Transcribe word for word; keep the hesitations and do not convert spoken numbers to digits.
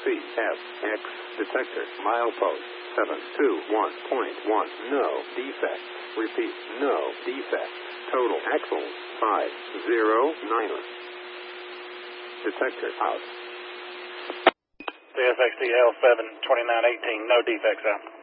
F X detector milepost seven two one point one. No defects. Repeat, no defects. Total axles five zero nine. Detector out. C F X T L seven twenty-nine eighteen, no defects out.